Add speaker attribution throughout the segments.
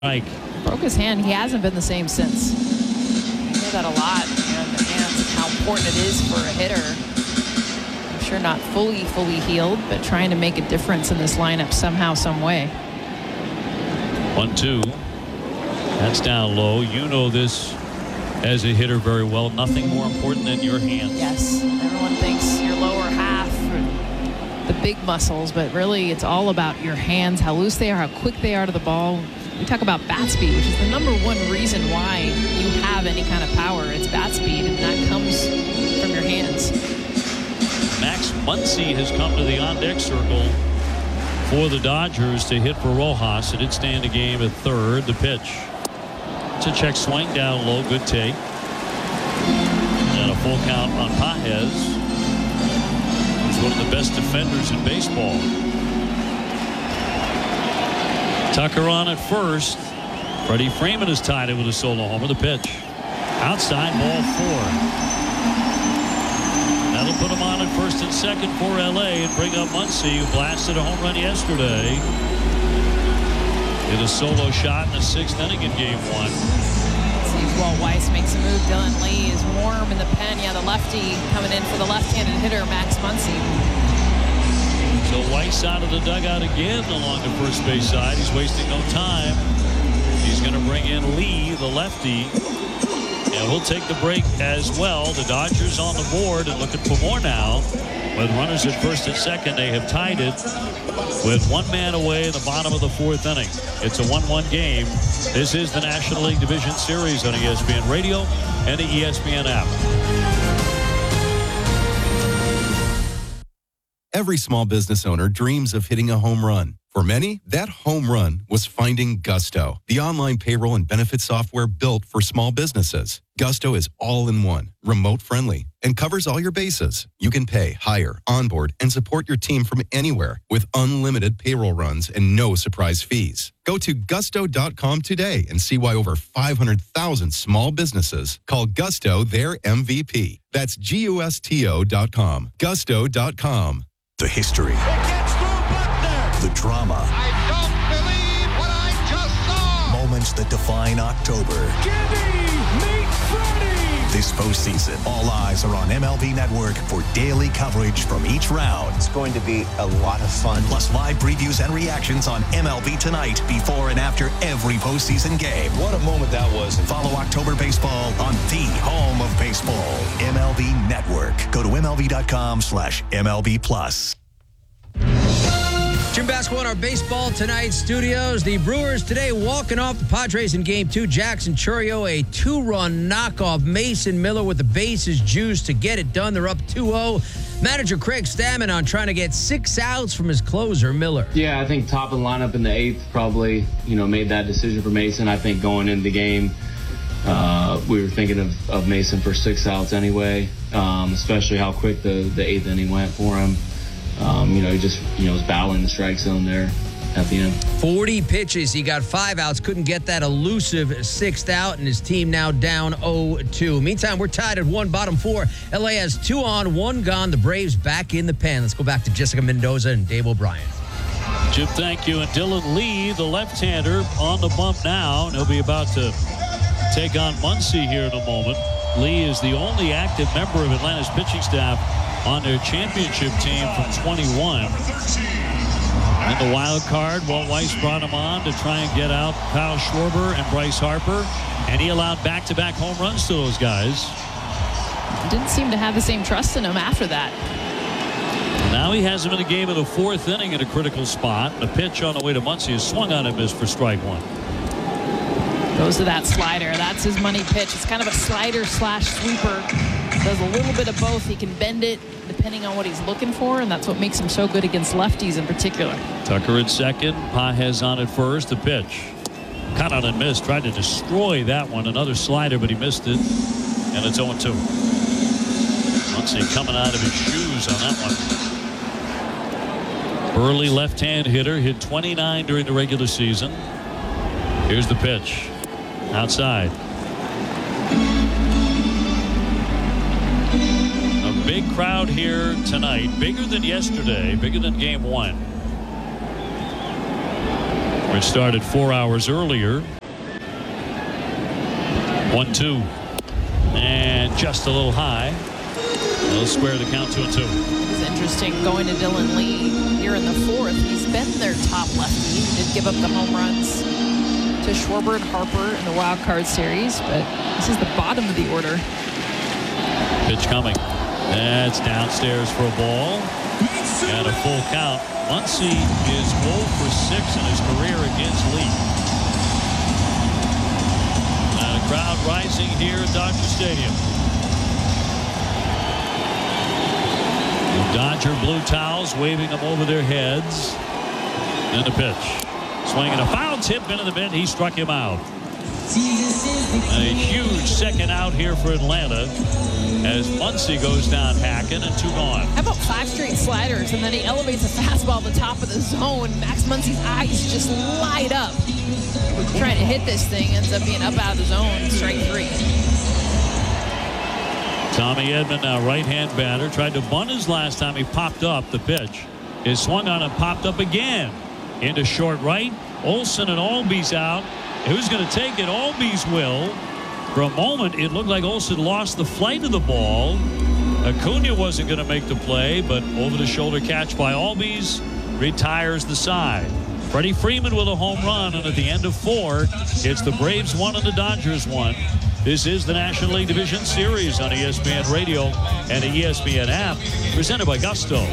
Speaker 1: Strike.
Speaker 2: Broke his hand. He hasn't been the same since. I hear that a lot. In the hands, how important it is for a hitter. I'm sure not fully healed, but trying to make a difference in this lineup somehow, some way.
Speaker 1: 1-2. That's down low. You know this as a hitter very well. Nothing more important than your hands.
Speaker 2: Yes. Everyone thinks your lower half, the big muscles, but really it's all about your hands, how loose they are, how quick they are to the ball. We talk about bat speed, which is the number one reason why you have any kind of power. It's bat speed, and that comes from your hands.
Speaker 1: Max Muncy has come to the on-deck circle for the Dodgers to hit for Rojas. It did stay in the game at third. The pitch. It's a check swing down low. Good take. And a full count on Pages. He's one of the best defenders in baseball. Tucker on at first. Freddie Freeman is tied in with a solo homer. The pitch. Outside, ball 4. That'll put him on at first and second for L.A. and bring up Muncy, who blasted a home run yesterday. Did a solo shot in the 6th inning in Game 1.
Speaker 2: Sees Walt Weiss makes a move. Dylan Lee is warm in the pen. Yeah, the lefty coming in for the left-handed hitter, Max Muncy.
Speaker 1: So Weiss out of the dugout again along the first base side. He's wasting no time. He's going to bring in Lee, the lefty. And we'll take the break as well. The Dodgers on the board and looking for more now. With runners at first and second, they have tied it with one man away in the bottom of the 4th inning. It's a 1-1 game. This is the National League Division Series on ESPN Radio and the ESPN app.
Speaker 3: Every small business owner dreams of hitting a home run. For many, that home run was finding Gusto, the online payroll and benefit software built for small businesses. Gusto is all-in-one, remote-friendly, and covers all your bases. You can pay, hire, onboard, and support your team from anywhere with unlimited payroll runs and no surprise fees. Go to gusto.com today and see why over 500,000 small businesses call Gusto their MVP. That's GUSTO.com. Gusto.com.
Speaker 4: The history. The drama.
Speaker 5: I don't believe what I just saw.
Speaker 4: Moments that define October.
Speaker 5: Gibby, meet Freddie.
Speaker 4: This postseason, all eyes are on MLB Network for daily coverage from each round.
Speaker 6: It's going to be a lot of fun.
Speaker 4: Plus live previews and reactions on MLB Tonight before and after every postseason game.
Speaker 6: What a moment that was.
Speaker 4: Follow October baseball on the home of baseball, MLB Network. Go to MLB.com/MLB Plus.
Speaker 7: Jim Basco in our Baseball Tonight studios. The Brewers today walking off the Padres in Game 2. Jackson Chourio, a 2-run knockoff. Mason Miller with the bases juiced to get it done. They're up 2-0. Manager Craig Stammen on trying to get 6 outs from his closer, Miller.
Speaker 8: Yeah, I think top of the lineup in the 8th probably, made that decision for Mason. I think going into the game, we were thinking of Mason for 6 outs anyway, especially how quick the 8th inning went for him. He just, was battling the strike zone there at the end.
Speaker 7: 40 pitches. He got 5 outs. Couldn't get that elusive 6th out, and his team now down 0-2. Meantime, we're tied at 1, bottom 4. LA has 2 on, 1 gone. The Braves back in the pen. Let's go back to Jessica Mendoza and Dave O'Brien.
Speaker 1: Jim, thank you. And Dylan Lee, the left-hander, on the bump now. And he'll be about to take on Muncy here in a moment. Lee is the only active member of Atlanta's pitching staff on their championship team from 21. In the wild card, Walt Weiss brought him on to try and get out Kyle Schwarber and Bryce Harper, and he allowed back-to-back home runs to those guys.
Speaker 2: Didn't seem to have the same trust in him after that.
Speaker 1: Now he has him in a game in the 4th inning in a critical spot. The pitch on the way to Muncy is swung on and missed for strike 1.
Speaker 2: Goes to that slider. That's his money pitch. It's kind of a slider/sweeper. Does a little bit of both. He can bend it depending on what he's looking for, and that's what makes him so good against lefties in particular.
Speaker 1: Tucker at second. Pages on at first. The pitch. Caught on and missed. Tried to destroy that one. Another slider, but he missed it. And it's 0-2. Muncy coming out of his shoes on that one. Early left-hand hitter. Hit 29 during the regular season. Here's the pitch. Outside. A big crowd here tonight. Bigger than yesterday. Bigger than Game 1. which started 4 hours earlier. 1-2. And just a little high. They'll square the count 2-2.
Speaker 2: It's interesting going to Dylan Lee here in the fourth. He's been their top lefty. He did give up the home runs to Schwarber and Harper in the wild card series, but this is the bottom of the order.
Speaker 1: Pitch coming. That's downstairs for a ball. And a full count. Muncy is 0 for 6 in his career against Lee. And a crowd rising here at Dodger Stadium. The Dodger blue towels waving them over their heads. And the pitch. Swinging a foul tip into the mid. He struck him out. A huge second out here for Atlanta as Muncy goes down hacking and 2 gone.
Speaker 2: How about 5 straight sliders, and then he elevates a fastball at the top of the zone. Max Muncy's eyes just light up. Trying to hit this thing, ends up being up out of the zone. Strike 3.
Speaker 1: Tommy Edman, now right-hand batter, tried to bunt his last time he popped up. The pitch is swung on and popped up again into short right. Olson and Albies out. Who's going to take it? Albies will. For a moment, it looked like Olson lost the flight of the ball. Acuna wasn't going to make the play, but over-the-shoulder catch by Albies retires the side. Freddie Freeman with a home run, and at the end of 4, it's the Braves 1 and the Dodgers 1. This is the National League Division Series on ESPN Radio and the ESPN app, presented by Gusto.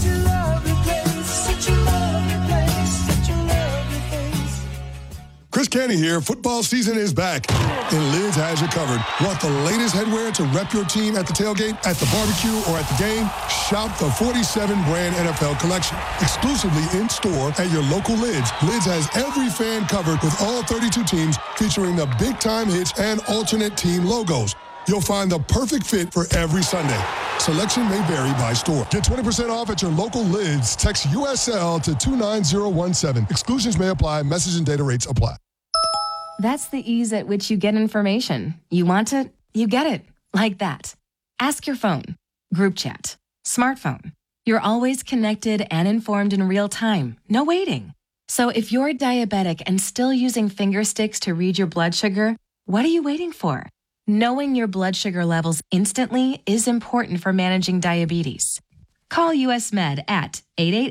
Speaker 9: Chris Canty here. Football season is back, and Lids has you covered. Want the latest headwear to rep your team at the tailgate, at the barbecue, or at the game? Shop the 47-brand NFL collection. Exclusively in-store at your local Lids. Lids has every fan covered with all 32 teams, featuring the big-time hits and alternate team logos. You'll find the perfect fit for every Sunday. Selection may vary by store. Get 20% off at your local Lids. Text USL to 29017. Exclusions may apply. Message and data rates apply.
Speaker 10: That's the ease at which you get information. You want it, you get it. Like that. Ask your phone. Group chat. Smartphone. You're always connected and informed in real time. No waiting. So if you're diabetic and still using finger sticks to read your blood sugar, what are you waiting for? Knowing your blood sugar levels instantly is important for managing diabetes. Call US Med at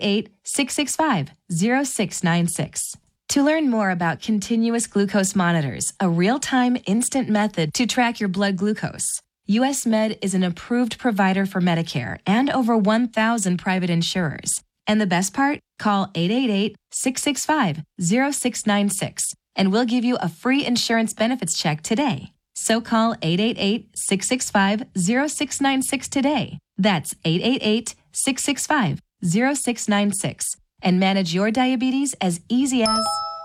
Speaker 10: 888-665-0696. To learn more about continuous glucose monitors, a real-time instant method to track your blood glucose, US Med is an approved provider for Medicare and over 1,000 private insurers. And the best part? Call 888-665-0696 and we'll give you a free insurance benefits check today. So call 888-665-0696 today. That's 888-665-0696. And manage your diabetes as easy as...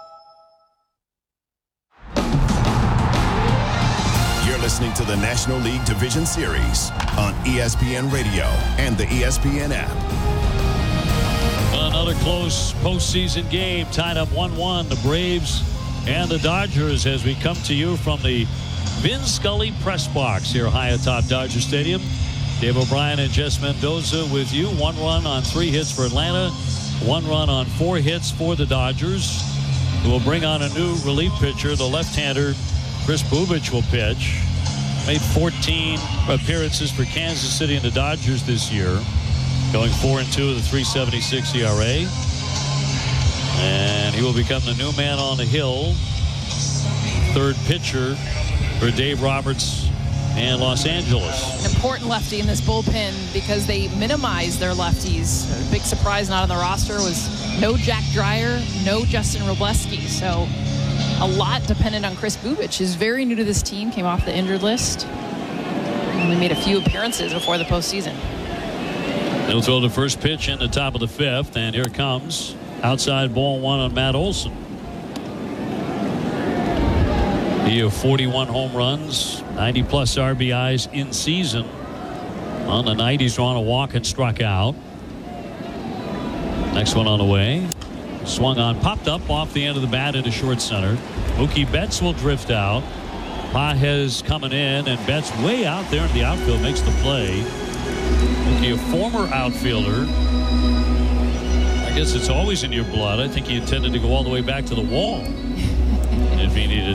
Speaker 11: You're listening to the National League Division Series on ESPN Radio and the ESPN app.
Speaker 1: Another close postseason game, tied up 1-1. The Braves and the Dodgers as we come to you from the Vin Scully press box here high atop Dodger Stadium. Dave O'Brien and Jess Mendoza with you. 1 run on 3 hits for Atlanta. 1 run on 4 hits for the Dodgers, who will bring on a new relief pitcher. The left-hander, Chris Bubich, will pitch. Made 14 appearances for Kansas City and the Dodgers this year, going 4-2 with a 3.76 ERA. And he will become the new man on the hill. 3rd pitcher for Dave Roberts and Los Angeles.
Speaker 2: An important lefty in this bullpen because they minimize their lefties. A big surprise not on the roster was no Jack Dreyer, no Justin Robleski. So a lot dependent on Chris Bubich, who's very new to this team, came off the injured list. Only made a few appearances before the postseason.
Speaker 1: They'll throw the first pitch in the top of the 5th, and here it comes. Outside ball 1 on Matt Olson. He had 41 home runs, 90-plus RBIs in season. On the night, he's drawn a walk and struck out. Next one on the way. Swung on, popped up off the end of the bat into short center. Mookie Betts will drift out. Pages coming in, and Betts way out there in the outfield makes the play. Mookie, a former outfielder. I guess it's always in your blood. I think he intended to go all the way back to the wall if he needed